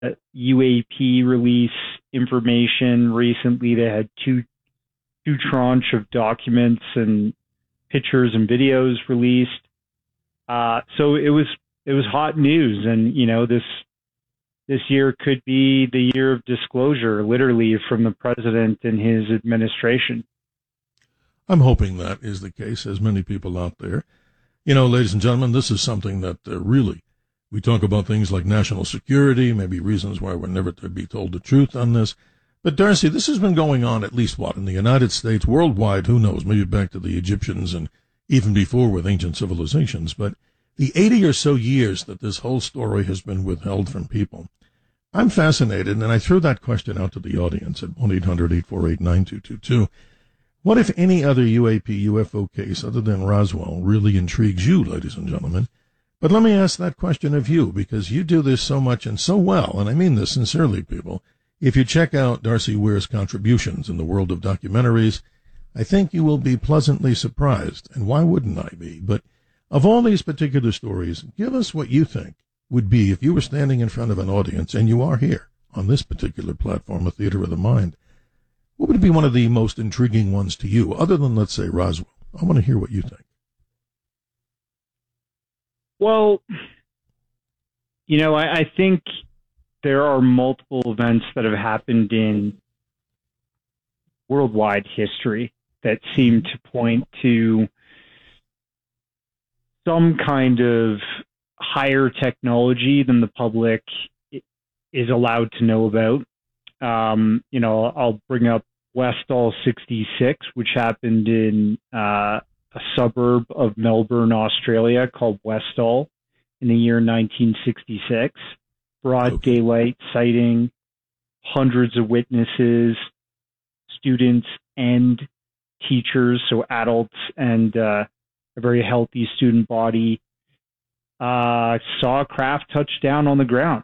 UAP release information recently. They had two tranche of documents and pictures and videos released. So it was hot news, and this year could be the year of disclosure, literally, from the president and his administration. I'm hoping that is the case, as many people out there. Ladies and gentlemen, this is something that really, we talk about things like national security, maybe reasons why we're never to be told the truth on this. But Darcy, this has been going on at least, in the United States, worldwide, who knows, maybe back to the Egyptians and even before with ancient civilizations. But the 80 or so years that this whole story has been withheld from people, I'm fascinated, and I threw that question out to the audience at 1-800-848-9222. What, if any, other UAP UFO case other than Roswell really intrigues you, ladies and gentlemen? But let me ask that question of you, because you do this so much and so well, and I mean this sincerely, people. If you check out Darcy Weir's contributions in the world of documentaries, I think you will be pleasantly surprised, and why wouldn't I be? But of all these particular stories, give us what you think would be, if you were standing in front of an audience, and you are here on this particular platform, A Theater of the Mind, what would be one of the most intriguing ones to you, other than, let's say, Roswell? I want to hear what you think. Well, I think there are multiple events that have happened in worldwide history that seem to point to some kind of higher technology than the public is allowed to know about. I'll bring up Westall 66, which happened in a suburb of Melbourne, Australia, called Westall in the year 1966. Broad daylight sighting, hundreds of witnesses, students and teachers, so adults and a very healthy student body, saw a craft touch down on the ground,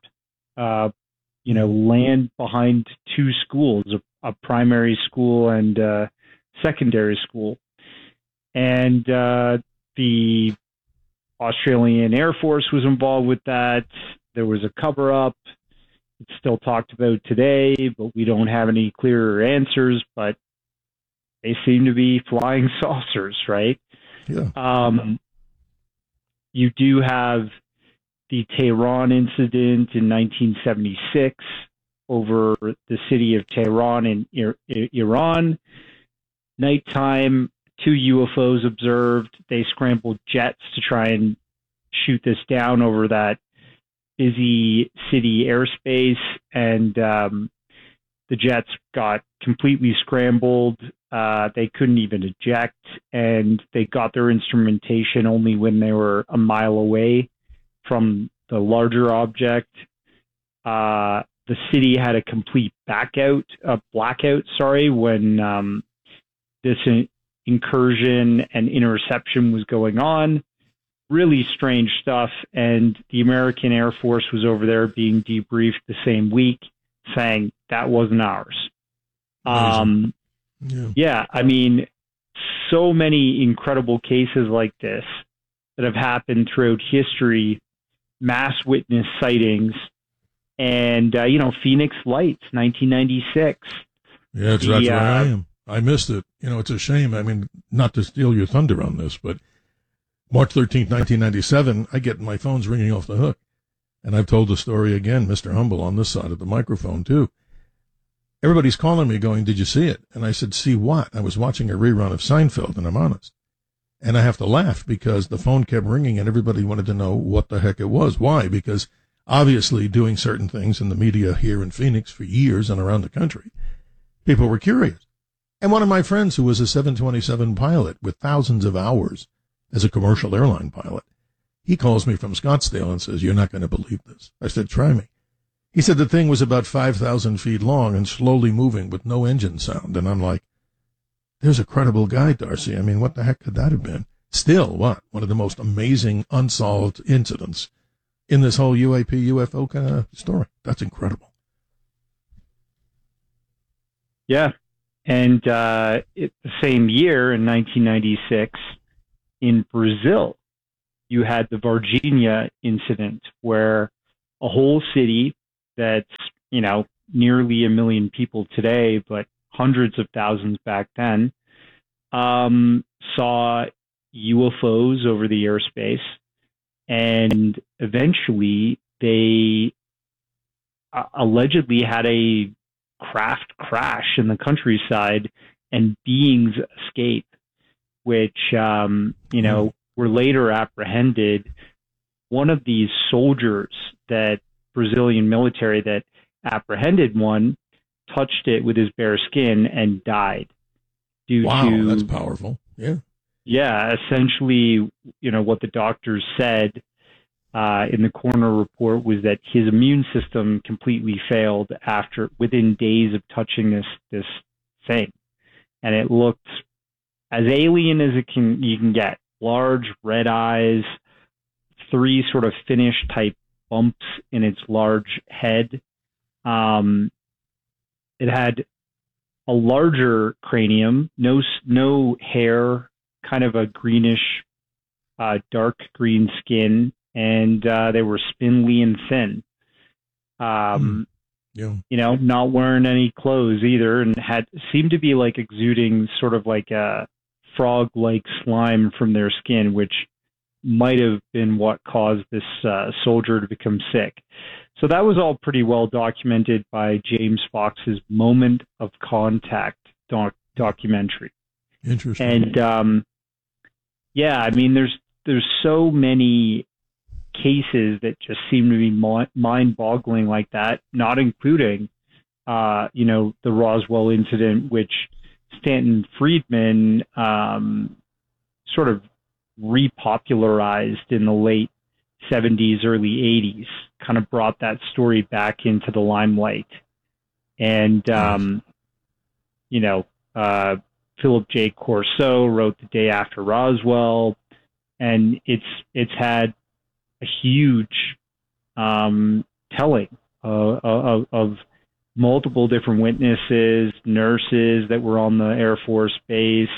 land behind two schools, a primary school and a secondary school. And the Australian Air Force was involved with that. There was a cover-up. It's still talked about today, but we don't have any clearer answers, but they seem to be flying saucers, right? Yeah. You do have the Tehran incident in 1976 over the city of Tehran in Iran. Nighttime, 2 UFOs observed. They scrambled jets to try and shoot this down over that busy city airspace, and the jets got completely scrambled. They couldn't even eject, and they got their instrumentation only when they were a mile away from the larger object. The city had a complete blackout, when this incursion and interception was going on. Really strange stuff, and the American Air Force was over there being debriefed the same week, saying that wasn't ours. Yeah, I mean, so many incredible cases like this that have happened throughout history, mass witness sightings, and, Phoenix Lights, 1996. Yeah, that's where I am. I missed it. It's a shame. I mean, not to steal your thunder on this, but March 13th, 1997, I get my phone's ringing off the hook. And I've told the story again, Mr. Humble, on this side of the microphone, too. Everybody's calling me going, did you see it? And I said, see what? I was watching a rerun of Seinfeld, and I'm honest. And I have to laugh because the phone kept ringing and everybody wanted to know what the heck it was. Why? Because obviously doing certain things in the media here in Phoenix for years and around the country, people were curious. And one of my friends who was a 727 pilot with thousands of hours as a commercial airline pilot, he calls me from Scottsdale and says, you're not going to believe this. I said, try me. He said the thing was about 5,000 feet long and slowly moving with no engine sound. And I'm like, there's a credible guy, Darcy. I mean, what the heck could that have been? Still, what? One of the most amazing unsolved incidents in this whole UAP, UFO kind of story. That's incredible. Yeah. And the same year, in 1996, in Brazil, you had the Varginha incident, where a whole city that's, nearly 1 million people today, but hundreds of thousands back then, saw UFOs over the airspace. And eventually they allegedly had a craft crash in the countryside and beings escape, which, were later apprehended. One of these soldiers, that Brazilian military that apprehended one, touched it with his bare skin and died due to... Wow, that's powerful. Yeah. Yeah, essentially, what the doctors said in the coroner report was that his immune system completely failed within days of touching this thing, and it looked as alien as you can get. Large red eyes, 3 sort of Finnish type bumps in its large head. It had a larger cranium, no hair, kind of a greenish, dark green skin, and they were spindly and thin. Not wearing any clothes either, and seemed to be like exuding sort of like a frog-like slime from their skin, which might have been what caused this soldier to become sick. So that was all pretty well documented by James Fox's Moment of Contact documentary. Interesting. And there's so many cases that just seem to be mind-boggling like that, not including, the Roswell incident, which Stanton Friedman sort of repopularized in the late 70s, early 80s, kind of brought that story back into the limelight. And, Philip J. Corso wrote The Day After Roswell, and it's had a huge telling of multiple different witnesses, nurses that were on the Air Force Base,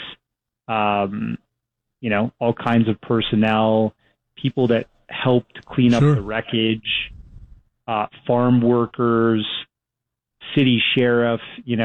all kinds of personnel, people that helped clean up the wreckage, farm workers, city sheriff,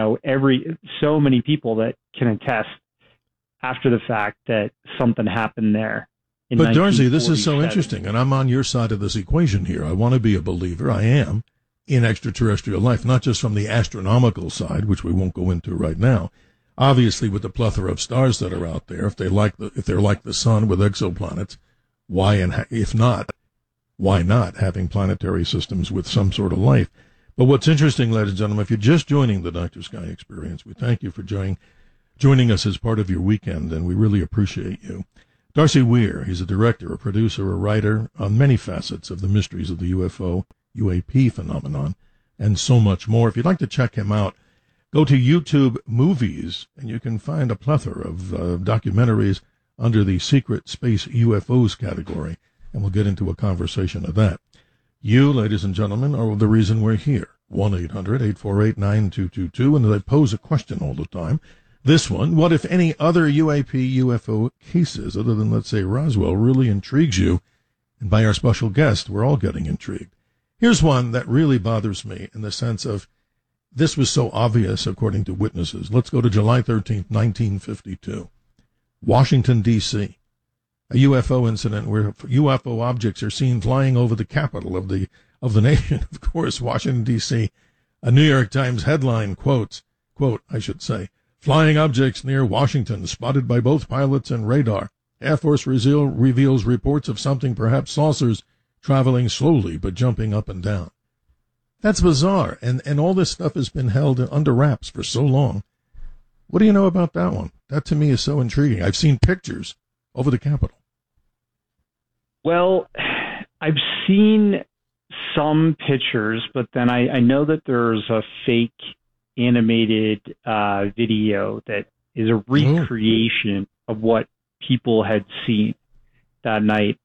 so many people that can attest after the fact that something happened there. But Darcy, this is so interesting, and I'm on your side of this equation here. I want to be a believer. I am in extraterrestrial life, not just from the astronomical side, which we won't go into right now. Obviously, with the plethora of stars that are out there, if they're like the sun with exoplanets, if not, why not having planetary systems with some sort of life? But what's interesting, ladies and gentlemen, if you're just joining the Dr. Sky Experience, we thank you for joining us as part of your weekend, and we really appreciate you. Darcy Weir, he's a director, a producer, a writer on many facets of the mysteries of the UAP phenomenon, and so much more. If you'd like to check him out, go to YouTube Movies, and you can find a plethora of documentaries under the Secret Space UFOs category, and we'll get into a conversation of that. You, ladies and gentlemen, are the reason we're here. 1-800-848-9222, and they pose a question all the time. This one, what if any other UFO cases, other than, let's say, Roswell, really intrigues you? And by our special guest, we're all getting intrigued. Here's one that really bothers me in the sense of this was so obvious, according to witnesses. Let's go to July 13th, 1952. Washington, D.C. A UFO incident where UFO objects are seen flying over the capital of the nation, of course, Washington, D.C. A New York Times headline quote, flying objects near Washington spotted by both pilots and radar. Air Force reveals reports of something, perhaps saucers, traveling slowly but jumping up and down. That's bizarre, and all this stuff has been held under wraps for so long. What do you know about that one? That to me is so intriguing. I've seen pictures over the Capitol. Well, I've seen some pictures, but then I know that there's a fake animated video that is a recreation of what people had seen that night.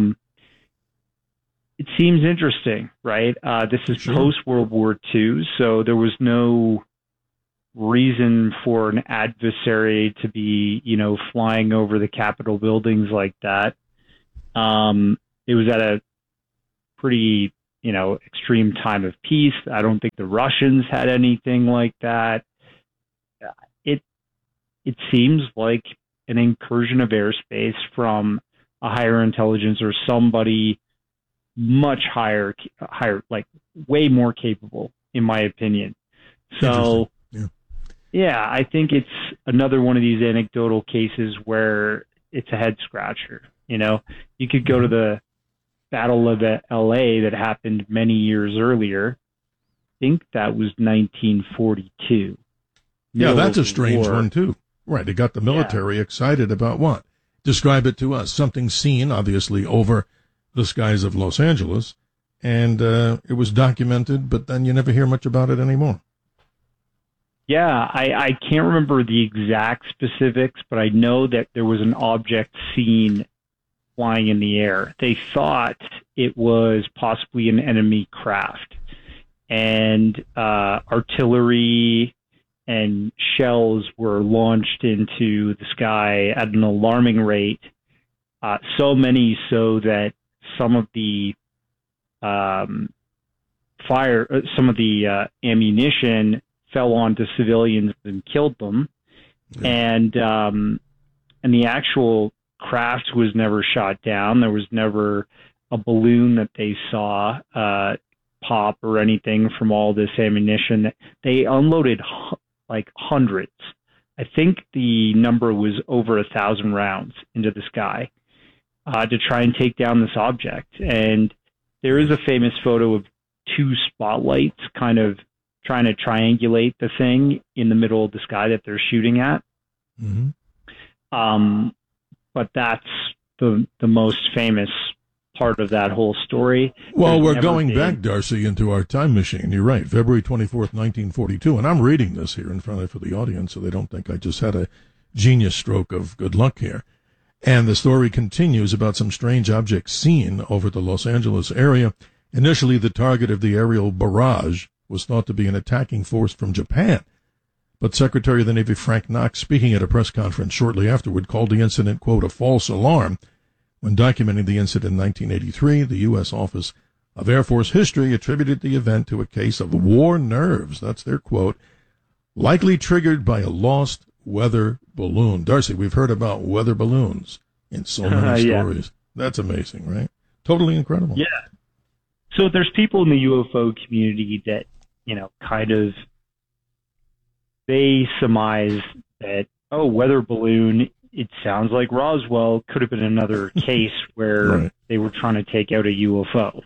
It seems interesting, right? This is post-World War II, so there was no reason for an adversary to be, flying over the Capitol buildings like that. It was at a pretty extreme time of peace. I don't think the Russians had anything like that. It seems like an incursion of airspace from a higher intelligence or somebody much higher, like way more capable, in my opinion. So, yeah, I think it's another one of these anecdotal cases where it's a head scratcher. You could go to the Battle of LA that happened many years earlier. I think that was 1942. Yeah, that's a strange one too. Right, it got the military excited about what? Describe it to us. Something seen, obviously, over the skies of Los Angeles, and it was documented, but then you never hear much about it anymore. Yeah, I can't remember the exact specifics, but I know that there was an object seen flying in the air. They thought it was possibly an enemy craft, and artillery and shells were launched into the sky at an alarming rate, so many so that some of the ammunition fell onto civilians and killed them, and the actual craft was never shot down. There was never a balloon that they saw pop or anything from all this ammunition. They unloaded like hundreds. I think the number was over 1,000 rounds into the sky to try and take down this object. And there is a famous photo of two spotlights kind of trying to triangulate the thing in the middle of the sky that they're shooting at. But that's the most famous part of that whole story. Well, we're going back, Darcy, into our time machine. You're right, February 24th, 1942, and I'm reading this here in front of for the audience so they don't think I just had a genius stroke of good luck here. And the story continues about some strange objects seen over the Los Angeles area. Initially, the target of the aerial barrage was thought to be an attacking force from Japan. But Secretary of the Navy Frank Knox, speaking at a press conference shortly afterward, called the incident, quote, a false alarm. When documenting the incident in 1983, the U.S. Office of Air Force History attributed the event to a case of war nerves, that's their quote, likely triggered by a lost weather balloon. Darcy, we've heard about weather balloons in so many stories. That's amazing, right? Totally incredible. Yeah. So there's people in the UFO community that, kind of, they surmise that, weather balloon, it sounds like Roswell could have been another case where they were trying to take out a UFO.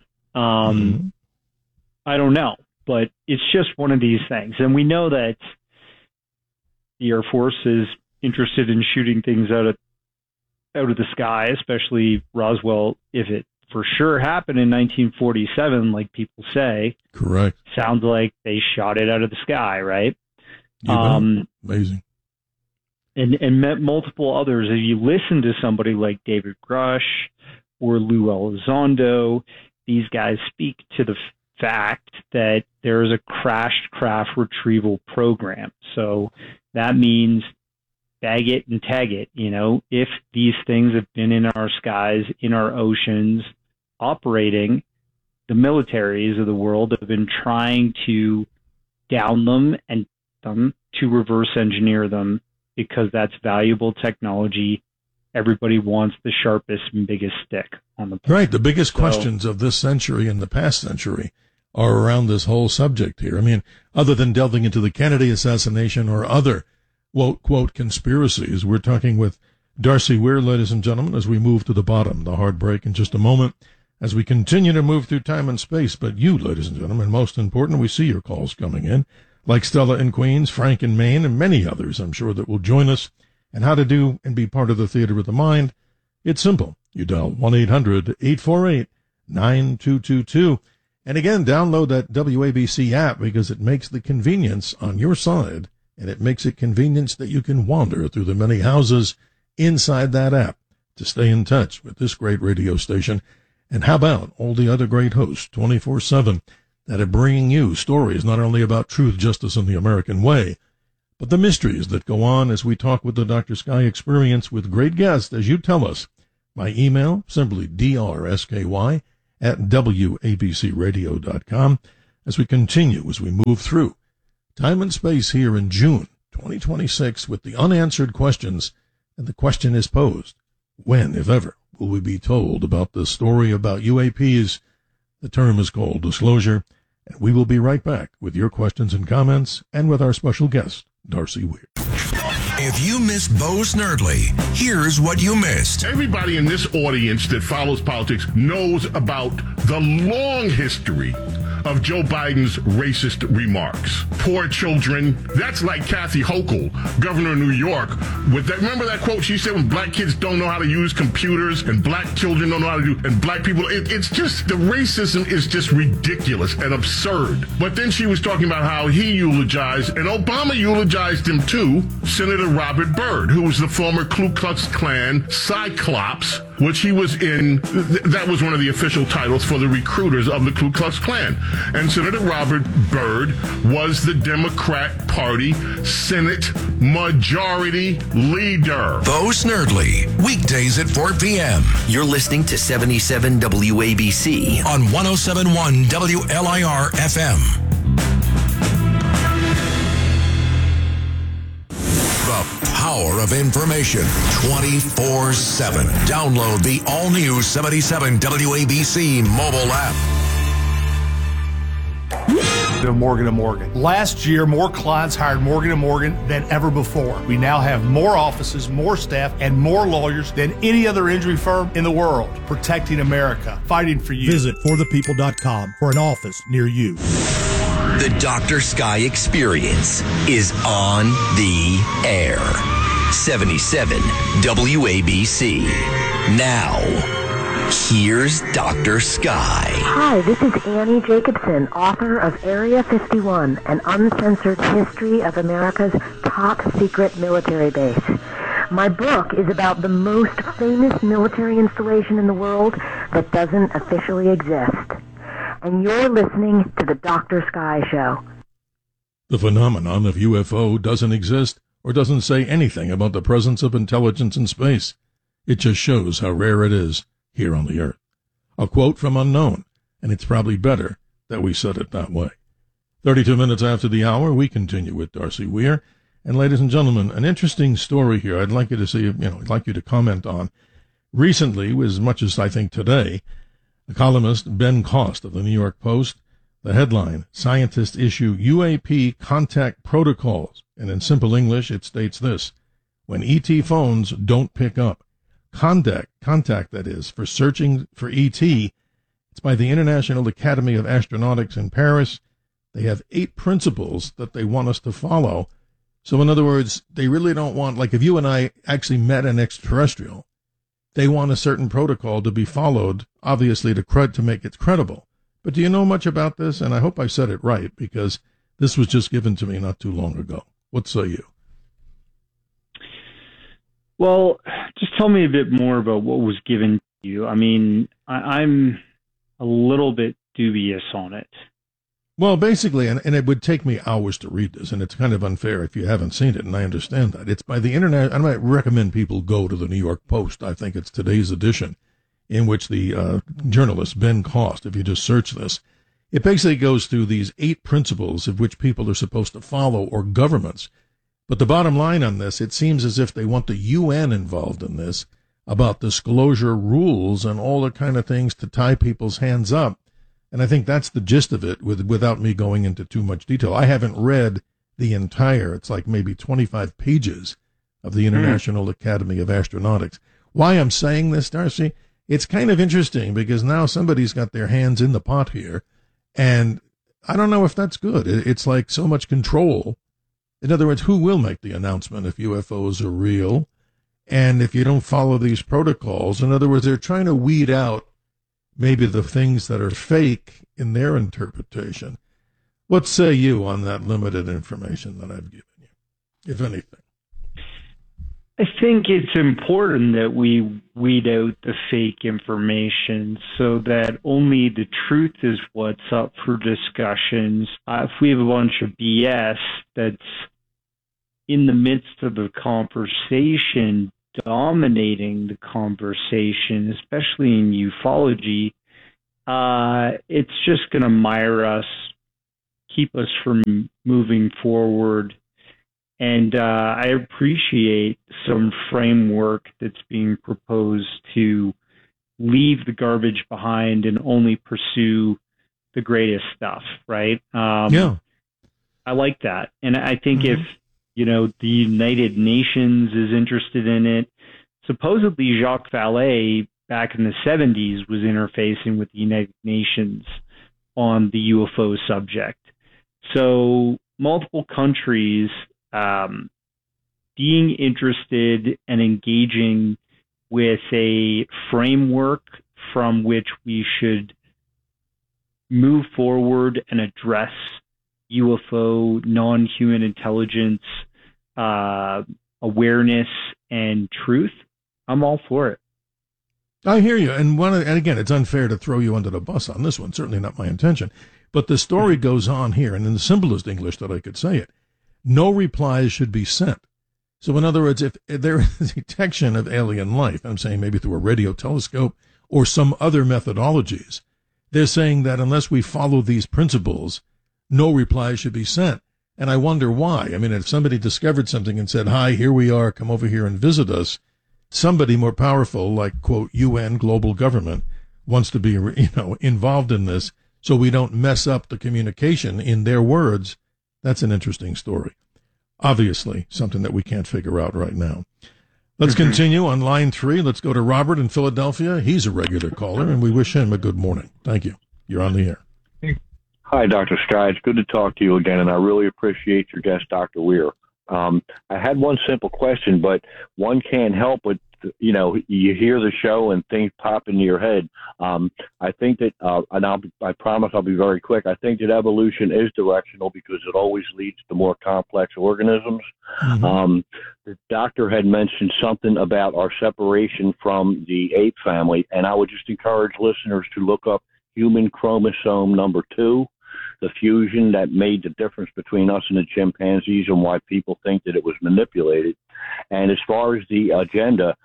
I don't know, but it's just one of these things. And we know that the Air Force is interested in shooting things out of the sky, especially Roswell, if it for sure happened in 1947, like people say. Correct. Sounds like they shot it out of the sky, right? Amazing. And met multiple others. If you listen to somebody like David Grush or Lou Elizondo, these guys speak to the fact that there is a crashed craft retrieval program. So that means bag it and tag it. If these things have been in our skies, in our oceans, operating, the militaries of the world have been trying to down them and them to reverse engineer them, because that's valuable technology. Everybody wants the sharpest and biggest stick on the planet. Right. The biggest questions of this century and the past century are around this whole subject here. I mean, other than delving into the Kennedy assassination or other, quote, conspiracies, we're talking with Darcy Weir, ladies and gentlemen, as we move to the bottom, the hard break in just a moment, as we continue to move through time and space. But you, ladies and gentlemen, most important, we see your calls coming in, like Stella in Queens, Frank in Maine, and many others, I'm sure, that will join us. And how to do and be part of the Theater of the Mind. It's simple. You dial 1-800-848-9222. And again, download that WABC app, because it makes the convenience on your side, and it makes it convenience that you can wander through the many houses inside that app to stay in touch with this great radio station. And how about all the other great hosts 24/7 that are bringing you stories not only about truth, justice, and the American way, but the mysteries that go on as we talk with the Dr. Sky Experience with great guests, as you tell us. My email, simply drsky at WABCRadio.com as we continue, as we move through time and space here in June 2026 with the unanswered questions. And the question is posed, when, if ever, will we be told about this story about UAPs? The term is called disclosure, and we will be right back with your questions and comments and with our special guest, Darcy Weir. If you missed Bo Snerdley, here's what you missed. Everybody in this audience that follows politics knows about the long history of Joe Biden's racist remarks. Poor children. That's like Kathy Hochul, governor of New York. With that, remember that quote she said when black kids don't know how to use computers and black children don't know how to do, and black people, it's just, the racism is just ridiculous and absurd. But then she was talking about how he eulogized, and Obama eulogized him too, Senator Robert Byrd, who was the former Ku Klux Klan Cyclops, which he was in. That was one of the official titles for the recruiters of the Ku Klux Klan. And Senator Robert Byrd was the Democrat Party Senate Majority Leader. Bo Snerdley, weekdays at 4 p.m. You're listening to 77 WABC on 107.1 WLIR FM. The power of information 24/7. Download the all-new 77 WABC mobile app. Morgan & Morgan. Last year, more clients hired Morgan & Morgan than ever before. We now have more offices, more staff, and more lawyers than any other injury firm in the world, protecting America, fighting for you. Visit forthepeople.com for an office near you. The Dr. Sky Experience is on the air. 77 WABC. Now, here's Dr. Sky. Hi, this is Annie Jacobson, author of Area 51, an uncensored history of America's top secret military base. My book is about the most famous military installation in the world that doesn't officially exist. And you're listening to the Dr. Sky Show. The phenomenon of UFO doesn't exist or doesn't say anything about the presence of intelligence in space. It just shows how rare it is here on the Earth. A quote from Unknown, and it's probably better that we said it that way. 32 minutes after the hour, we continue with Darcy Weir. And ladies and gentlemen, an interesting story here I'd like you to see, I'd like you to comment on. Recently, as much as I think today, the columnist Ben Cost of the New York Post, the headline, Scientists Issue UAP Contact Protocols. And in simple English, it states this: when ET phones don't pick up, contact that is, for searching for ET, it's by the International Academy of Astronautics in Paris. They have 8 principles that they want us to follow. So in other words, they really don't want, like if you and I actually met an extraterrestrial, they want a certain protocol to be followed, obviously to make it credible. But do you know much about this? And I hope I said it right, because this was just given to me not too long ago. What say you? Well, just tell me a bit more about what was given to you. I mean, I'm a little bit dubious on it. Well, basically, and it would take me hours to read this, and it's kind of unfair if you haven't seen it, and I understand that. It's by the Internet. I might recommend people go to the New York Post. I think it's today's edition, in which the journalist, Ben Cost, if you just search this, it basically goes through these 8 principles of which people are supposed to follow, or governments. But the bottom line on this, it seems as if they want the UN involved in this, about disclosure rules and all the kind of things to tie people's hands up. And I think that's the gist of it, without me going into too much detail. I haven't read the entire, it's like maybe 25 pages of the International Academy of Astronautics. Why I'm saying this, Darcy, it's kind of interesting because now somebody's got their hands in the pot here, and I don't know if that's good. It's like so much control. In other words, who will make the announcement if UFOs are real? And if you don't follow these protocols, in other words, they're trying to weed out maybe the things that are fake in their interpretation. What say you on that limited information that I've given you, if anything? I think it's important that we weed out the fake information so that only the truth is what's up for discussions. If we have a bunch of BS that's in the midst of the conversation, dominating the conversation, especially in ufology, it's just going to mire us, keep us from moving forward. And I appreciate some framework that's being proposed to leave the garbage behind and only pursue the greatest stuff, right? Yeah. I like that. And I think if, the United Nations is interested in it, supposedly Jacques Vallée back in the 70s was interfacing with the United Nations on the UFO subject. So multiple countries being interested and engaging with a framework from which we should move forward and address UFO, non-human intelligence, awareness, and truth. I'm all for it. I hear you. And again, it's unfair to throw you under the bus on this one. Certainly not my intention. But the story goes on here, and in the simplest English that I could say it, no replies should be sent. So in other words, if there is detection of alien life, I'm saying maybe through a radio telescope or some other methodologies, they're saying that unless we follow these principles, no replies should be sent. And I wonder why. I mean, if somebody discovered something and said, hi, here we are, come over here and visit us, somebody more powerful, like, quote, UN, global government, wants to be, involved in this so we don't mess up the communication in their words. That's an interesting story. Obviously, something that we can't figure out right now. Let's continue on line 3. Let's go to Robert in Philadelphia. He's a regular caller, and we wish him a good morning. Thank you. You're on the air. Hi, Dr. Sky. It's good to talk to you again, and I really appreciate your guest, Dr. Weir. I had one simple question, but one can't help but, you hear the show and things pop into your head. I think that, and I promise I'll be very quick, I think that evolution is directional because it always leads to more complex organisms. The doctor had mentioned something about our separation from the ape family, and I would just encourage listeners to look up human chromosome number 2. The fusion that made the difference between us and the chimpanzees and why people think that it was manipulated. And as far as the agenda,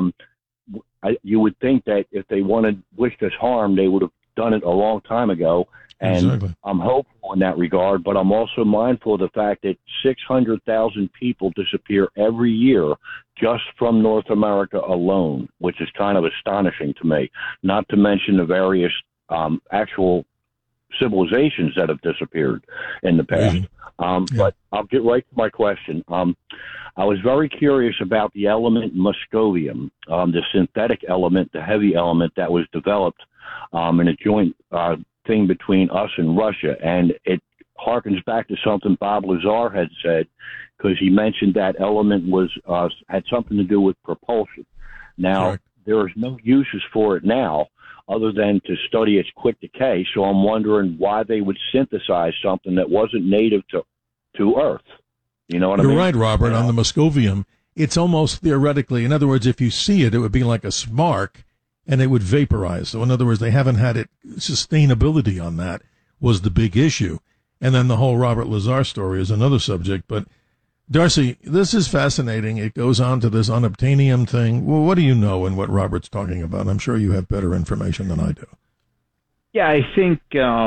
you would think that if they wished us harm, they would have done it a long time ago. And exactly. I'm hopeful in that regard, but I'm also mindful of the fact that 600,000 people disappear every year just from North America alone, which is kind of astonishing to me, not to mention the various actual civilizations that have disappeared in the past. But I'll get right to my question. I was very curious about the element muscovium, the synthetic element, the heavy element that was developed in a joint thing between us and Russia. And it harkens back to something Bob Lazar had said, because he mentioned that element had something to do with propulsion. Now, there is no uses for it now, other than to study its quick decay. So I'm wondering why they would synthesize something that wasn't native to Earth. You know what I mean? You're right, Robert, on the muscovium. It's almost theoretically, in other words, if you see it, it would be like a spark and it would vaporize. So in other words, they haven't had sustainability on that was the big issue. And then the whole Robert Lazar story is another subject. But Darcy, this is fascinating. It goes on to this unobtainium thing. Well, what do you know and what Robert's talking about? I'm sure you have better information than I do. Yeah, I think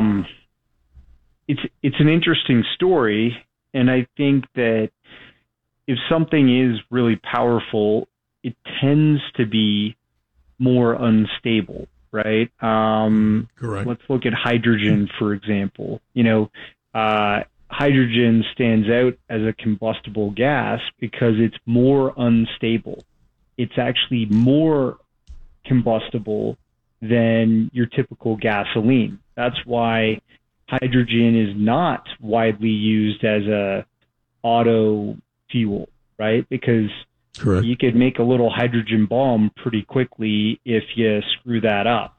it's an interesting story, and I think that if something is really powerful, it tends to be more unstable, right? Correct. Let's look at hydrogen, for example. Hydrogen stands out as a combustible gas because it's more unstable. It's actually more combustible than your typical gasoline. That's why hydrogen is not widely used as a auto fuel, right? Because you could make a little hydrogen bomb pretty quickly if you screw that up.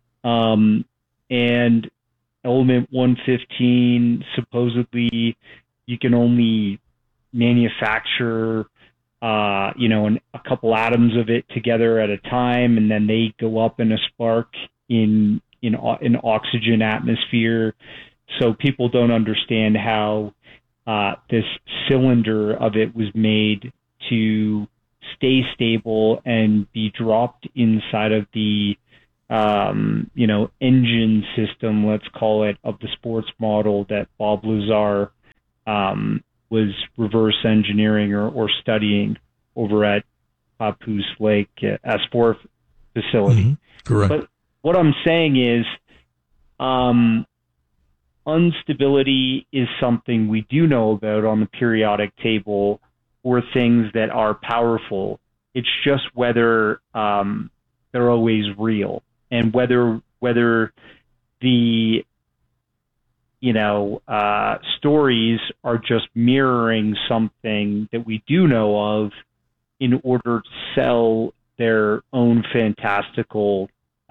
And element 115, supposedly you can only manufacture, a couple atoms of it together at a time, and then they go up in a spark in oxygen atmosphere. So people don't understand how this cylinder of it was made to stay stable and be dropped inside of the engine system, let's call it, of the sports model that Bob Lazar was reverse engineering or studying over at Papoose Lake S4 facility. Mm-hmm. Correct. But what I'm saying is instability is something we do know about on the periodic table for things that are powerful. It's just whether they're always real, and whether the stories are just mirroring something that we do know of in order to sell their own fantastical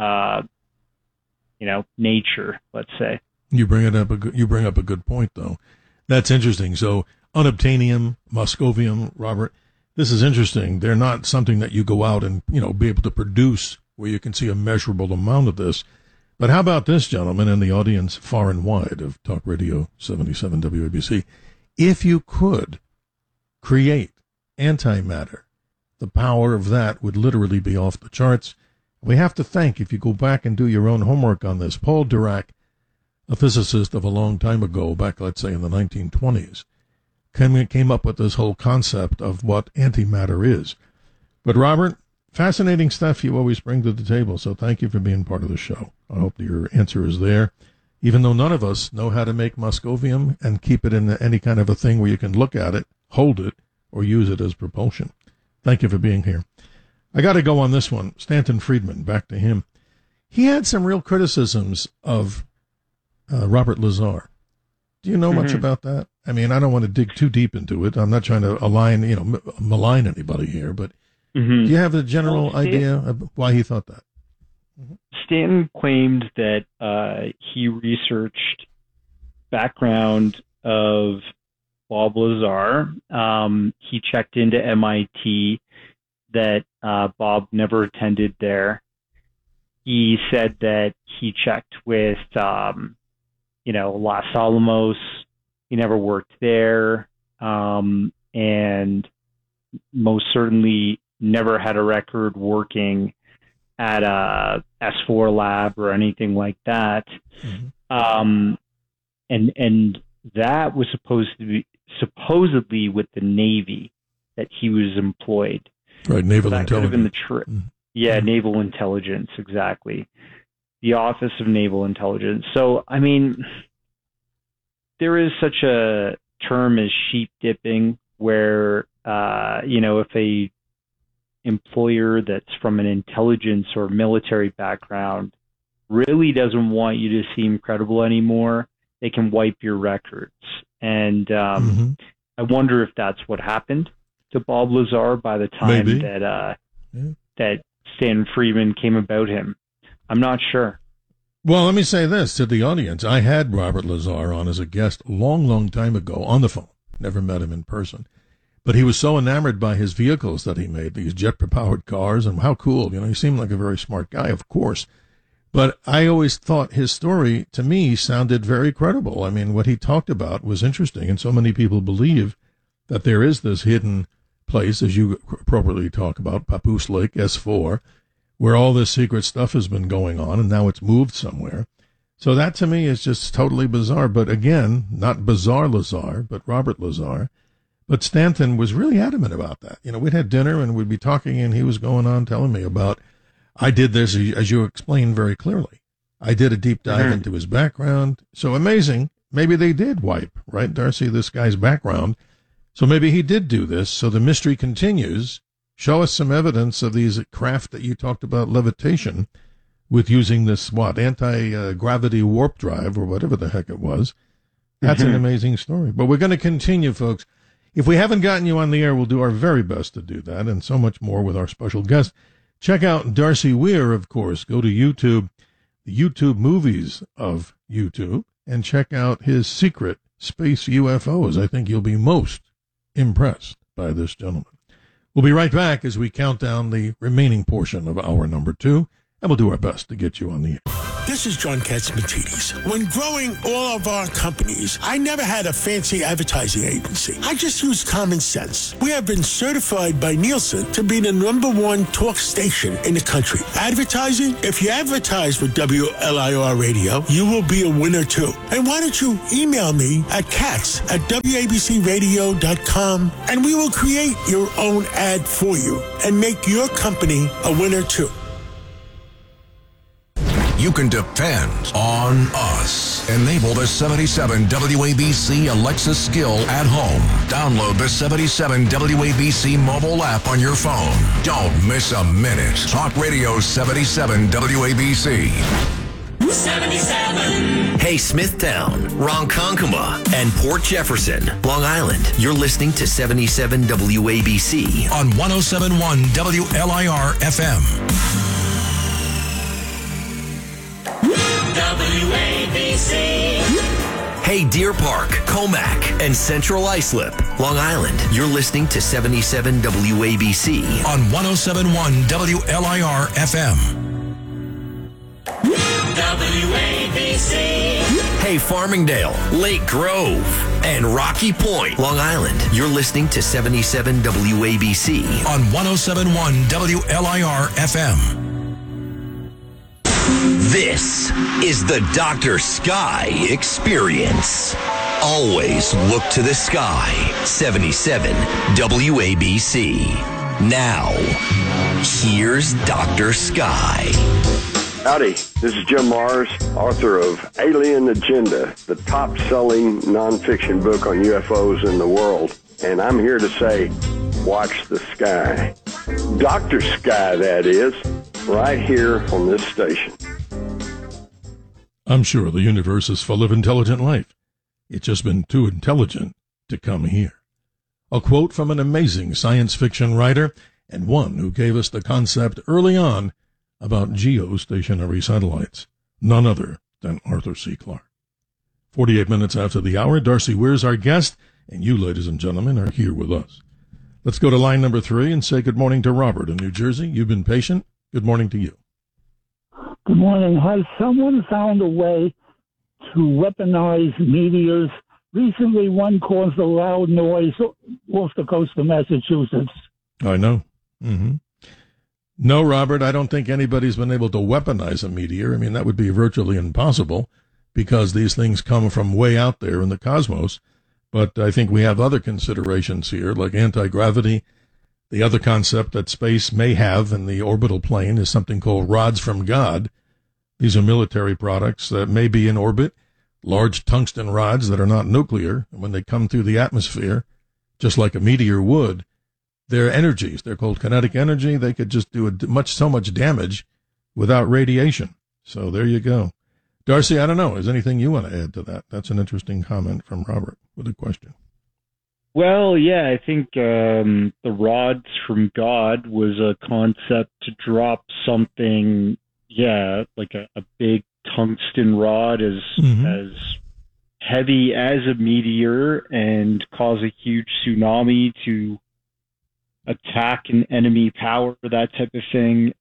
nature, let's say. You bring up a good point, though. That's interesting. So unobtainium, moscovium, Robert, this is interesting. They're not something that you go out and, be able to produce where you can see a measurable amount of this. But how about this, gentlemen, in the audience far and wide of Talk Radio 77 WABC? If you could create antimatter, the power of that would literally be off the charts. We have to thank, if you go back and do your own homework on this, Paul Dirac, a physicist of a long time ago, back, let's say, in the 1920s, came up with this whole concept of what antimatter is. But, Robert, fascinating stuff you always bring to the table, so thank you for being part of the show. I hope your answer is there, even though none of us know how to make moscovium and keep it in any kind of a thing where you can look at it, hold it, or use it as propulsion. Thank you for being here. I got to go on this one. Stanton Friedman, back to him. He had some real criticisms of Robert Lazar. Do you know much about that? I mean, I don't want to dig too deep into it. I'm not trying to malign anybody here, but do you have a general idea of why he thought that? Stanton claimed that he researched background of Bob Lazar. He checked into MIT, that Bob never attended there. He said that he checked with, Los Alamos. He never worked there, and most certainly never had a record working at a S4 lab or anything like that. And that was supposedly with the Navy that he was employed. Right, naval intelligence. Naval intelligence, exactly. The Office of Naval Intelligence. So, I mean, there is such a term as sheep dipping, where, if a employer that's from an intelligence or military background really doesn't want you to seem credible anymore, they can wipe your records. And I wonder if that's what happened to Bob Lazar by the time that Stanton Friedman came about him. I'm not sure. Well, let me say this to the audience. I had Robert Lazar on as a guest a long, long time ago on the phone. Never met him in person. But he was so enamored by his vehicles that he made, these jet-powered cars, and how cool. He seemed like a very smart guy, of course. But I always thought his story, to me, sounded very credible. I mean, what he talked about was interesting, and so many people believe that there is this hidden place, as you appropriately talk about, Papoose Lake, S4, where all this secret stuff has been going on, and now it's moved somewhere. So that, to me, is just totally bizarre. But again, not Bizarre Lazar, but Robert Lazar. But Stanton was really adamant about that. We'd had dinner, and we'd be talking, and he was going on telling me about, I did this, as you explained very clearly. I did a deep dive into his background. So amazing. Maybe they did wipe, right, Darcy, this guy's background. So maybe he did do this. So the mystery continues. Show us some evidence of these craft that you talked about, levitation, with using this, anti-gravity warp drive or whatever the heck it was. That's an amazing story. But we're going to continue, folks. If we haven't gotten you on the air, we'll do our very best to do that, and so much more with our special guest. Check out Darcy Weir, of course. Go to YouTube, the YouTube movies of YouTube, and check out his secret space UFOs. I think you'll be most impressed by this gentleman. We'll be right back as we count down the remaining portion of hour number 2, and we'll do our best to get you on the air. This is John Katzmatidis. When growing all of our companies, I never had a fancy advertising agency. I just used common sense. We have been certified by Nielsen to be the #1 talk station in the country. Advertising? If you advertise with WLIR Radio, you will be a winner too. And why don't you email me at cats@wabcradio.com and we will create your own ad for you and make your company a winner too. You can depend on us. Enable the 77 WABC Alexa skill at home. Download the 77 WABC mobile app on your phone. Don't miss a minute. Talk Radio 77 WABC. 77. Hey, Smithtown, Ronkonkoma, and Port Jefferson, Long Island. You're listening to 77 WABC on 107.1 WLIR FM. WABC. Hey, Deer Park, Comac, and Central Islip, Long Island. You're listening to 77 WABC on 107.1 WLIR FM. WABC. Hey, Farmingdale, Lake Grove, and Rocky Point, Long Island. You're listening to 77 WABC on 107.1 WLIR FM. This is the Dr. Sky Experience. Always look to the sky. 77 WABC. Now, here's Dr. Sky. Howdy, this is Jim Mars, author of Alien Agenda, the top-selling nonfiction book on UFOs in the world. And I'm here to say, watch the sky. Dr. Sky, that is, right here on this station. I'm sure the universe is full of intelligent life. It's just been too intelligent to come here. A quote from an amazing science fiction writer and one who gave us the concept early on about geostationary satellites, none other than Arthur C. Clarke. 48 minutes after the hour, Darcy Weir's our guest, and you, ladies and gentlemen, are here with us. Let's go to line number 3 and say good morning to Robert in New Jersey. You've been patient. Good morning to you. Good morning. Has someone found a way to weaponize meteors? Recently, one caused a loud noise off the coast of Massachusetts. I know. Mm-hmm. No, Robert, I don't think anybody's been able to weaponize a meteor. I mean, that would be virtually impossible because these things come from way out there in the cosmos. But I think we have other considerations here, like anti-gravity. The other concept that space may have in the orbital plane is something called rods from God. These are military products that may be in orbit, large tungsten rods that are not nuclear. And when they come through the atmosphere, just like a meteor would, their energies, they're called kinetic energy, they could just do so much damage without radiation. So there you go. Darcy, I don't know. Is anything you want to add to that? That's an interesting comment from Robert with a question. Well, yeah, I think the rods from God was a concept to drop something, like a big tungsten rod as heavy as a meteor and cause a huge tsunami to attack an enemy power, that type of thing.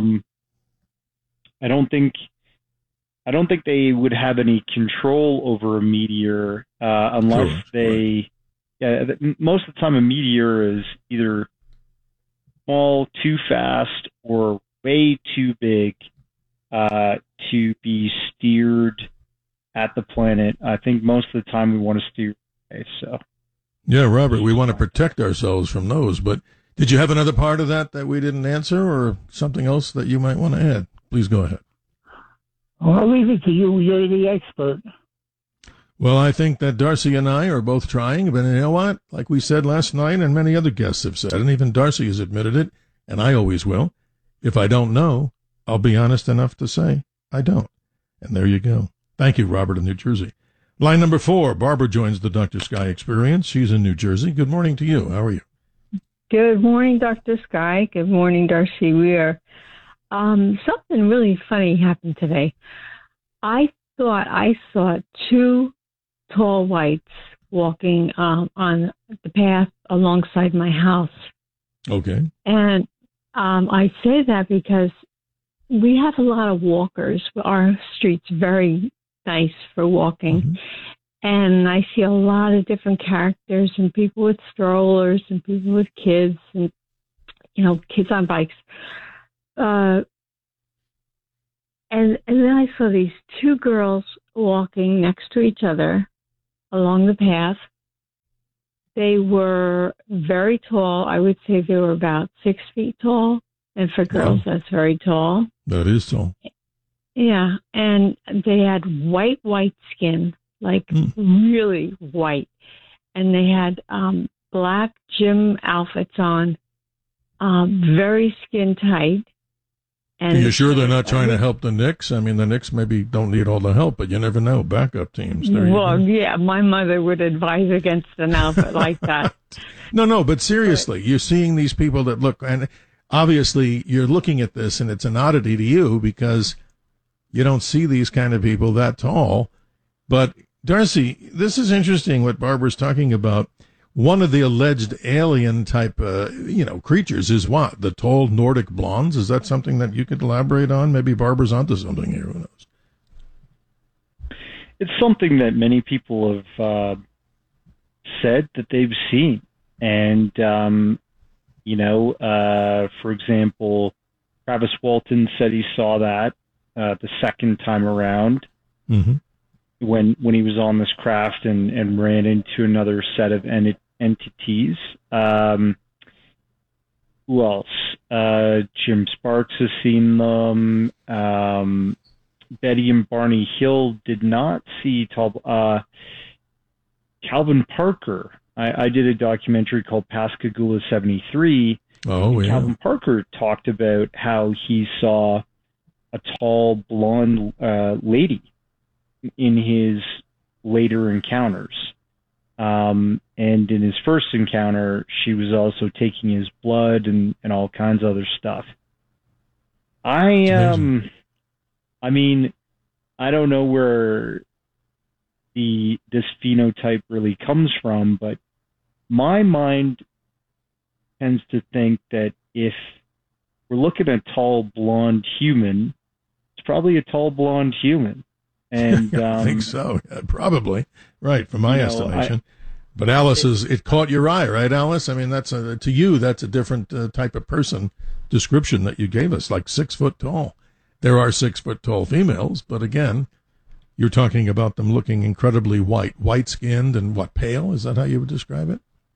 I don't think they would have any control over a meteor unless they. Yeah, most of the time a meteor is either small, too fast, or way too big to be steered at the planet. I think most of the time we want to steer away. So. Yeah, Robert, we want to protect ourselves from those. But did you have another part of that we didn't answer, or something else that you might want to add? Please go ahead. Well, I'll leave it to you. You're the expert. Well, I think that Darcy and I are both trying, but you know what? Like we said last night and many other guests have said, and even Darcy has admitted it, and I always will, if I don't know, I'll be honest enough to say I don't. And there you go. Thank you, Robert in New Jersey. Line number 4, Barbara joins the Dr. Sky Experience. She's in New Jersey. Good morning to you. How are you? Good morning, Dr. Sky. Good morning, Darcy Weir. Something really funny happened today. I thought I saw 2 tall whites walking on the path alongside my house. Okay. And I say that because we have a lot of walkers. Our street's very nice for walking. Mm-hmm. And I see a lot of different characters and people with strollers and people with kids and, kids on bikes. And then I saw these two girls walking next to each other along the path. They were very tall. I would say they were about 6 feet tall. And for girls, that's very tall. That is tall. Yeah. And they had white skin, like really white. And they had black gym outfits on, very skin tight. And are you sure they're not trying to help the Knicks? I mean, the Knicks maybe don't need all the help, but you never know. Backup teams. Yeah, my mother would advise against an outfit like that. No, but seriously, you're seeing these people that look, and obviously you're looking at this, and it's an oddity to you because you don't see these kind of people that tall. But, Darcy, this is interesting what Barbara's talking about. One of the alleged alien type, creatures is what? The tall Nordic blondes? Is that something that you could elaborate on? Maybe Barbara's onto something here. Who knows? It's something that many people have said that they've seen. And, for example, Travis Walton said he saw that the second time around. Mm-hmm. When he was on this craft and ran into another set of entities. Who else? Jim Sparks has seen them. Betty and Barney Hill did not see Calvin Parker. I did a documentary called Pascagoula 73. Oh, yeah. Calvin Parker talked about how he saw a tall blonde lady in his later encounters. And in his first encounter, she was also taking his blood and all kinds of other stuff. I don't know where this phenotype really comes from, but my mind tends to think that if we're looking at a tall blonde human, it's probably a tall blonde human. And I think so. Yeah, probably right from my estimation. But Alice, it caught your eye, right, Alice? I mean, that's to you, that's a different type of person description that you gave us, like 6 foot tall. There are 6 foot tall females, but again, you're talking about them looking incredibly white skinned and what, pale? Is that how you would describe it?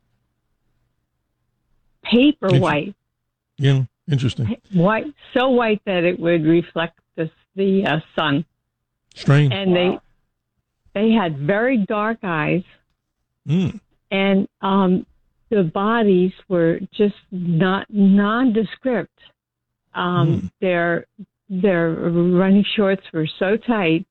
Paper white. Yeah, interesting. White, so white that it would reflect the sun. Strange. And they had very dark eyes, and the bodies were just not nondescript. Their running shorts were so tight.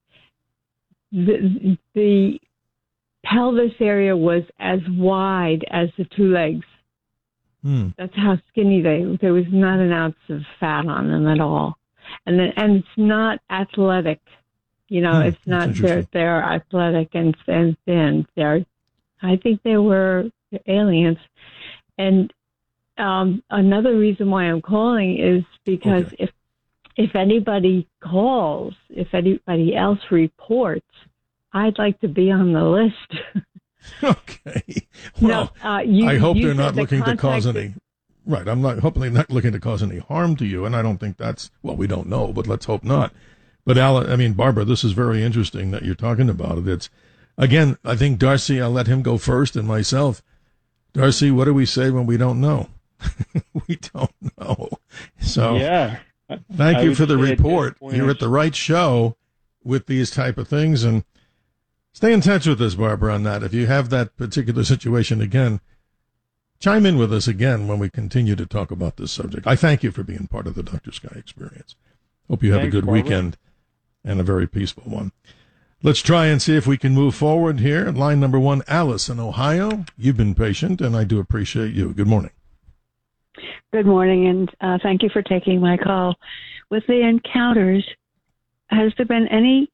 The pelvis area was as wide as the two legs. That's how skinny there was not an ounce of fat on them at all, and it's not athletic. It's not they're athletic and thin. I think they were aliens. And another reason why I'm calling is because if anybody calls, if anybody else reports, I'd like to be on the list. Okay. Well, I hope they're not looking to cause any. Right. I'm not hopefully not looking to cause any harm to you, and I don't think that's we don't know, but let's hope not. But Barbara, this is very interesting that you're talking about it. It's, again, I think Darcy, I'll let him go first and myself. Darcy, what do we say when we don't know? We don't know. So yeah. Thank you for the report. You're at the right show with these type of things, and stay in touch with us, Barbara, on that. If you have that particular situation again, chime in with us again when we continue to talk about this subject. I thank you for being part of the Dr. Sky experience. Hope you have a good weekend and a very peaceful one. Let's try and see if we can move forward here. Line number 1, Alice in Ohio. You've been patient, and I do appreciate you. Good morning. Good morning, and thank you for taking my call. With the encounters, have there been any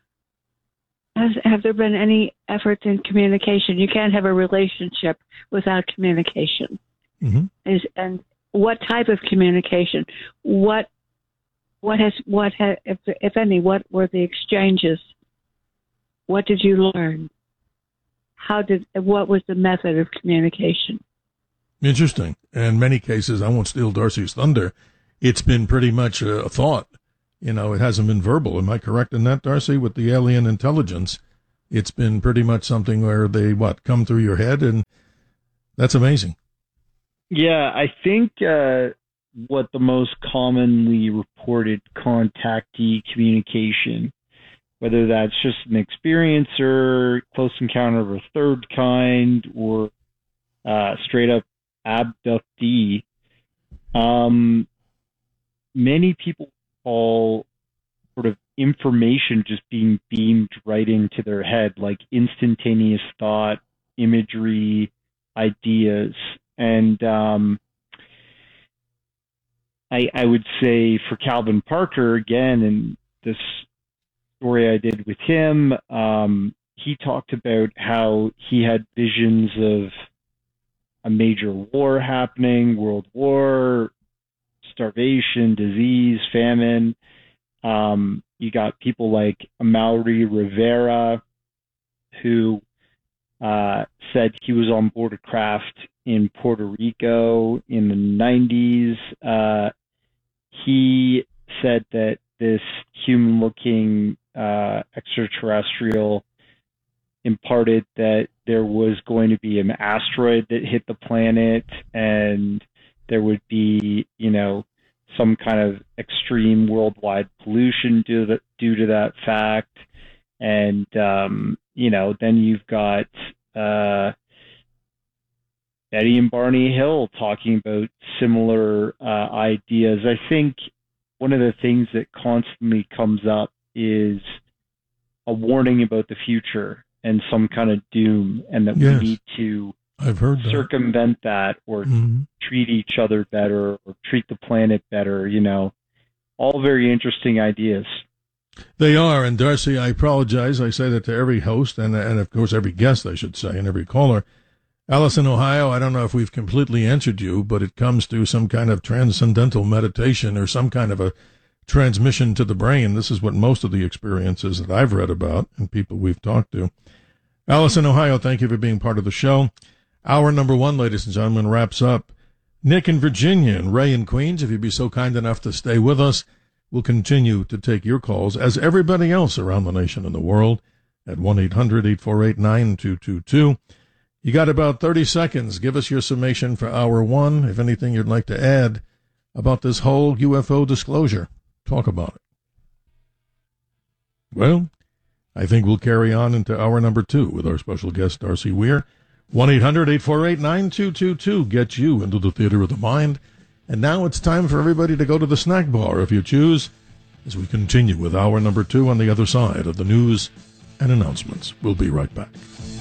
efforts in communication? You can't have a relationship without communication. Mm-hmm. And what type of communication? What if any, what were the exchanges? What did you learn? What was the method of communication? Interesting. In many cases, I won't steal Darcy's thunder, it's been pretty much a thought. It hasn't been verbal. Am I correct in that, Darcy, with the alien intelligence? It's been pretty much something where they, come through your head, and that's amazing. Yeah, I think what the most commonly reported contactee communication, whether that's just an experiencer, close encounter of a third kind, or straight up abductee, many people call sort of information just being beamed right into their head, like instantaneous thought, imagery, ideas. And I would say for Calvin Parker, again, in this story I did with him, he talked about how he had visions of a major war happening, world war, starvation, disease, famine. You got people like Amaury Rivera, who said he was on board a craft in Puerto Rico in the 90s. He said that this human-looking extraterrestrial imparted that there was going to be an asteroid that hit the planet, and there would be, some kind of extreme worldwide pollution due to that fact. And, then you've got Eddie and Barney Hill talking about similar ideas. I think one of the things that constantly comes up is a warning about the future and some kind of doom, and that we need to circumvent that or treat each other better or treat the planet better, all very interesting ideas. They are. And Darcy, I apologize. I say that to every host and of course every guest, I should say, and every caller. Alice in Ohio, I don't know if we've completely answered you, but it comes to some kind of transcendental meditation or some kind of a transmission to the brain. This is what most of the experiences that I've read about and people we've talked to. Alice in Ohio, thank you for being part of the show. Hour number 1, ladies and gentlemen, wraps up. Nick in Virginia and Ray in Queens, if you'd be so kind enough to stay with us, we'll continue to take your calls, as everybody else around the nation and the world, at 1-800-848-9222. You got about 30 seconds. Give us your summation for hour 1, if anything you'd like to add about this whole UFO disclosure. Talk about it. Well, I think we'll carry on into hour number 2 with our special guest, Darcy Weir. 1-800-848-9222. Get you into the theater of the mind. And now it's time for everybody to go to the snack bar, if you choose, as we continue with hour number 2 on the other side of the news and announcements. We'll be right back.